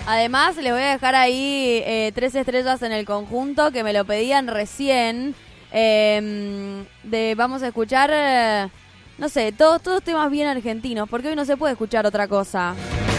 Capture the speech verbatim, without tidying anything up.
Además, les voy a dejar ahí eh, tres estrellas en el conjunto que me lo pedían recién. Eh, de Vamos a escuchar, eh, no sé, todos, todos temas bien argentinos, porque hoy no se puede escuchar otra cosa.